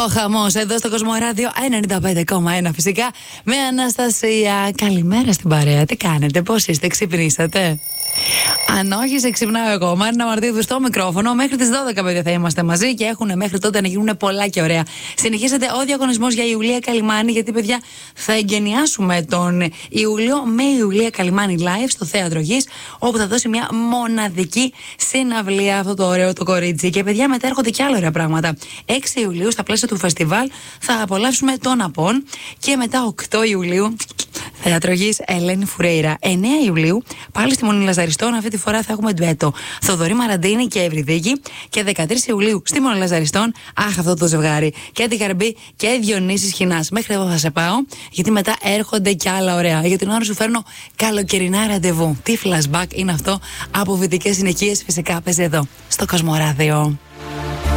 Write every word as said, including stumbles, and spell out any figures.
Ο χαμός εδώ στο Κοσμοράδιο ενενήντα πέντε κόμμα ένα φυσικά με Αναστασία. Καλημέρα στην παρέα. Τι κάνετε, πώς είστε, ξυπνήσατε? Αν όχι, σε ξυπνάω εγώ. Μάρινα Μαρτίδου στο μικρόφωνο. Μέχρι τις δώδεκα, παιδιά, θα είμαστε μαζί και έχουν μέχρι τότε να γίνουν πολλά και ωραία. Συνεχίζεται ο διαγωνισμός για Ιουλία Καλιμάνη, γιατί, παιδιά, θα εγκαινιάσουμε τον Ιούλιο με Ιουλία Καλιμάνη live στο Θέατρο Γης, όπου θα δώσει μια μοναδική συναυλία αυτό το ωραίο το κορίτσι. Και, παιδιά, μετά έρχονται και άλλα ωραία πράγματα. έξι Ιουλίου, στα πλαίσια του φεστιβάλ, θα απολαύσουμε τον Απόν. Και μετά οκτώ Ιουλίου. Θέατρο Γης, Ελένη Φουρέιρα. εννέα Ιουλίου, πάλι στη Μονή Λαζαριστών, αυτή τη φορά θα έχουμε ντουέτο Θοδωρή Μαραντίνη και Ευρυδίκη. Και δεκατρείς Ιουλίου στη Μονή Λαζαριστών, αχ, αυτό το ζευγάρι. Και την Καρμπή και Διονύσης Χινάς. Μέχρι εδώ θα σε πάω, γιατί μετά έρχονται και άλλα ωραία. Για την ώρα σου φέρνω καλοκαιρινά ραντεβού. Τι flashback είναι αυτό από βυτικές συνοικίες, φυσικά παίζει εδώ, στο Κοσμοράδιο.